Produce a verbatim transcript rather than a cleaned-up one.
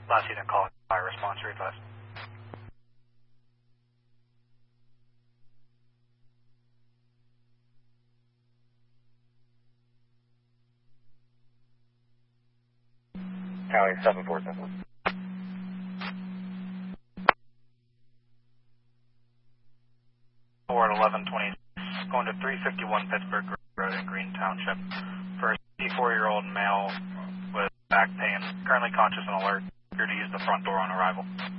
Last unit call, fire response request. County seven four seven. Forward eleven twenty, going to three fifty-one Pittsburgh Road in Green Township for a sixty-four-year-old male with back pain, currently conscious and alert, here to use the front door on arrival.